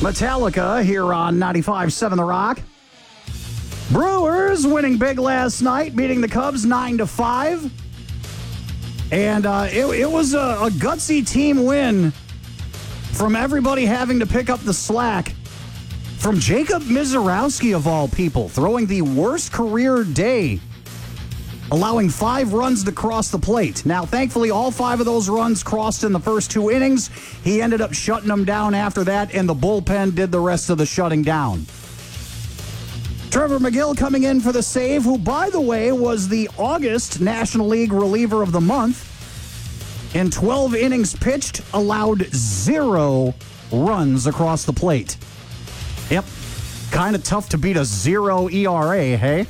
Metallica here on 95.7 The Rock. Brewers winning big last night, beating the Cubs 9-5. And it was a gutsy team win from everybody having to pick up the slack. From Jacob Misiorowski, of all people, throwing the worst career day, allowing 5 runs to cross the plate. Now, thankfully, all 5 of those runs crossed in the first 2 innings. He ended up shutting them down after that, and the bullpen did the rest of the shutting down. Trevor Megill coming in for the save, who, by the way, was the August National League reliever of the month. In 12 innings pitched, allowed 0 runs across the plate. Yep, kind of tough to beat a 0 ERA, hey?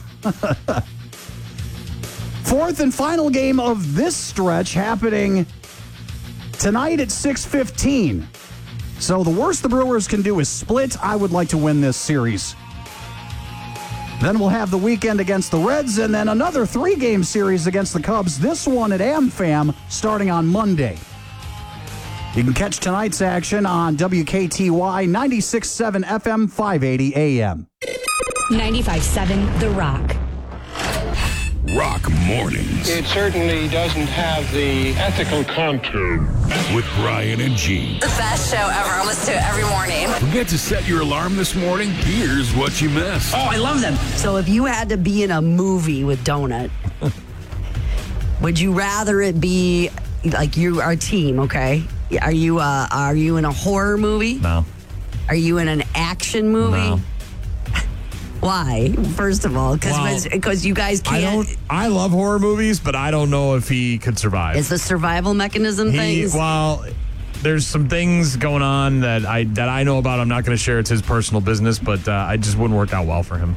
Fourth and final game of this stretch happening tonight at 6:15. So the worst the Brewers can do is split. I would like to win this series. Then we'll have the weekend against the Reds and then another 3-game series against the Cubs, this one at AmFam, starting on Monday. You can catch tonight's action on WKTY 96.7 FM, 580 AM. 95.7 The Rock. Rock Mornings. It certainly doesn't have the ethical contour. With Brian and Gene. The best show ever. I listen to it every morning. Forget to set your alarm this morning? Here's what you missed. Oh, I love them. So if you had to be in a movie with Donut, would you rather it be like you are a team, okay? Are you in a horror movie? No. Are you in an action movie? No. Why? First of all, because you guys can't. I love horror movies, but I don't know if he could survive. It's the survival mechanism things. Well, there's some things going on that I know about. I'm not going to share. It's his personal business, but I just wouldn't work out well for him.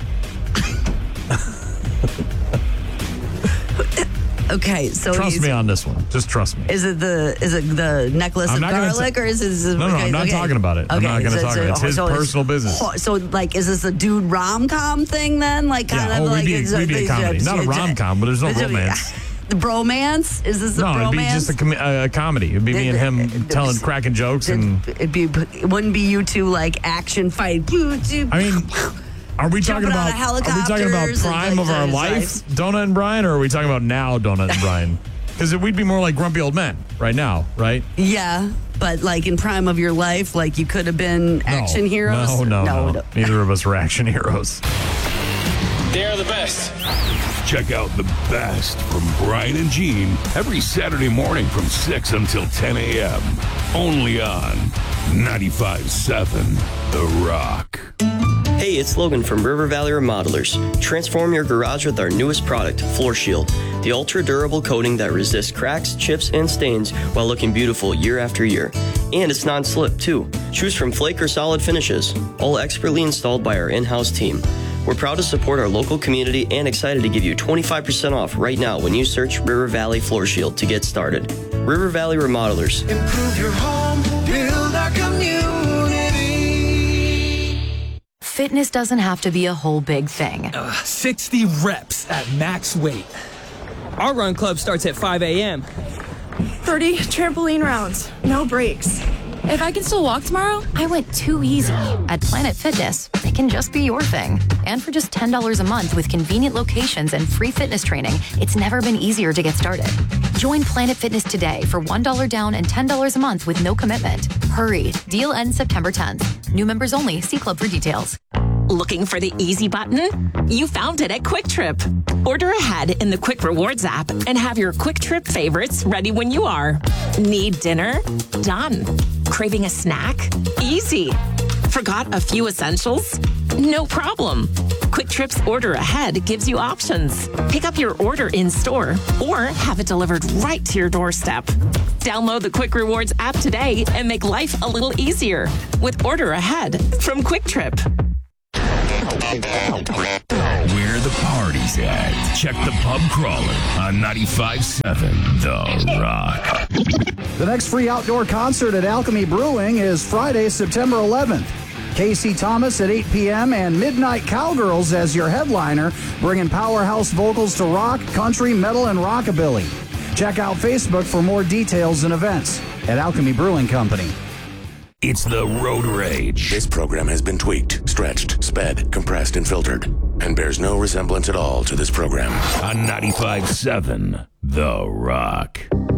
Okay, so trust me on this one. Just trust me. Is it the necklace of garlic, or is this? No, I'm not talking about it. Okay, I'm not going to talk about it. It's his personal business. So, like, is this a dude rom-com thing then? Like, kind of like we'd be a comedy, not a rom-com, but there's no romance. The bromance? Is this a bromance? No, it'd be just a comedy. It'd be me and him cracking jokes, and it wouldn't be you two like action fight. I mean. Are we talking about prime of our life, Donut and Brian, or are we talking about now, Donut and Brian? Because we'd be more like grumpy old men right now, right? Yeah, but like in prime of your life, like you could have been action heroes. No. Neither of us were action heroes. They're the best. Check out the best from Brian and Gene every Saturday morning from 6 until 10 a.m. Only on 95.7 The Rock. Hey, it's Logan from River Valley Remodelers. Transform your garage with our newest product, Floor Shield, the ultra-durable coating that resists cracks, chips, and stains while looking beautiful year after year. And it's non-slip, too. Choose from flake or solid finishes, all expertly installed by our in-house team. We're proud to support our local community and excited to give you 25% off right now when you search River Valley Floor Shield to get started. River Valley Remodelers. Improve your home, build our community. Fitness doesn't have to be a whole big thing. 60 reps at max weight. Our run club starts at 5 a.m. 30 trampoline rounds, no breaks. If I can still walk tomorrow, I went too easy. At Planet Fitness, it can just be your thing. And for just $10 a month with convenient locations and free fitness training, it's never been easier to get started. Join Planet Fitness today for $1 down and $10 a month with no commitment. Hurry. Deal ends September 10th. New members only. See club for details. Looking for the easy button? You found it at Quick Trip. Order ahead in the Quick Rewards app and have your Quick Trip favorites ready when you are. Need dinner? Done. Craving a snack? Easy. Forgot a few essentials? No problem. Quick Trip's Order Ahead gives you options. Pick up your order in store or have it delivered right to your doorstep. Download the Quick Rewards app today and make life a little easier with Order Ahead from Quick Trip. Where the party's at. Check the pub crawler on 95.7 The Rock. The next free outdoor concert at Alchemy Brewing is Friday, September 11th. Casey Thomas at 8 p.m. and Midnight Cowgirls as your headliner, bringing powerhouse vocals to rock, country, metal, and rockabilly. Check out Facebook for more details and events at Alchemy Brewing Company. It's the Road Rage. This program has been tweaked, stretched, sped, compressed, and filtered, and bears no resemblance at all to this program. On 95.7 The Rock.